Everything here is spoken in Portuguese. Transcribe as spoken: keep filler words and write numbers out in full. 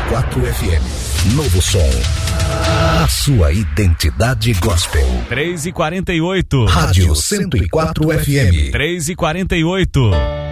quatro F M. Novo som. A sua identidade gospel. três e quarenta e oito. Rádio cento e quatro F M. três e quarenta e oito.